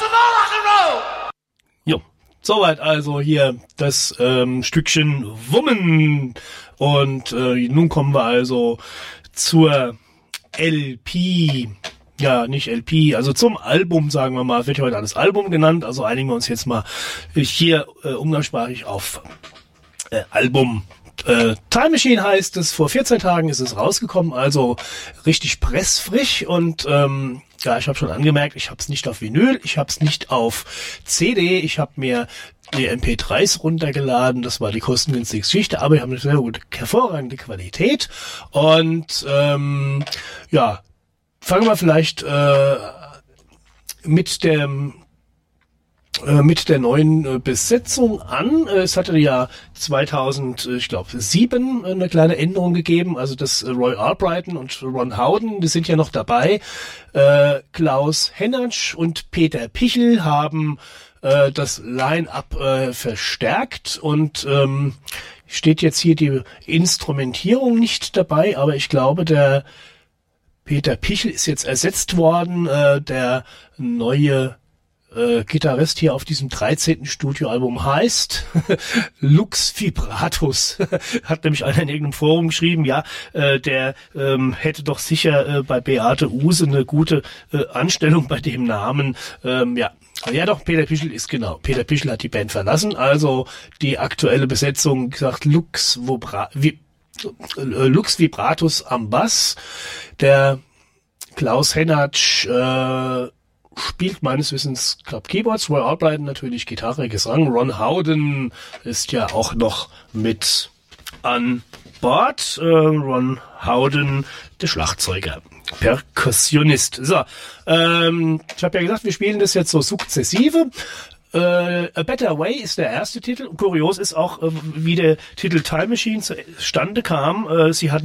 Jo, soweit also hier das Stückchen Woman. Und nun kommen wir also zur LP. Ja, nicht LP, also zum Album, sagen wir mal, wird ja heute alles Album genannt, also einigen wir uns jetzt mal hier umgangssprachlich auf Album. Time Machine heißt es, vor 14 Tagen ist es rausgekommen, also richtig pressfrisch und ja, ich habe schon angemerkt, ich habe es nicht auf Vinyl, ich habe es nicht auf CD, ich habe mir die MP3s runtergeladen, das war die kostengünstige Geschichte, aber ich habe eine sehr gute, hervorragende Qualität und ja, fangen wir vielleicht mit der neuen Besetzung an. Es hatte ja 2007 eine kleine Änderung gegeben. Also das Roy Albrighton und Ron Howden, die sind ja noch dabei. Klaus Hennertsch und Peter Pichel haben das Line-Up verstärkt und steht jetzt hier die Instrumentierung nicht dabei, aber ich glaube, der Peter Pichel ist jetzt ersetzt worden, der neue Gitarrist hier auf diesem 13. Studioalbum heißt Lux Vibratus. Hat nämlich einer in irgendeinem Forum geschrieben, ja, der hätte doch sicher bei Beate Uhse eine gute Anstellung bei dem Namen. Ja, doch, Peter Pichel ist genau. Peter Pichel hat die Band verlassen, also die aktuelle Besetzung, gesagt, Lux Vibratus am Bass. Der Klaus Hennertsch spielt meines Wissens, glaube Keyboards, Roy Albrighton natürlich Gitarre, Gesang. Ron Howden ist ja auch noch mit an Bord. Ron Howden, der Schlagzeuger, Perkussionist. So, ich habe ja gesagt, wir spielen das jetzt so sukzessive. A Better Way ist der erste Titel. Kurios ist auch, wie der Titel Time Machine zustande kam. Sie hatten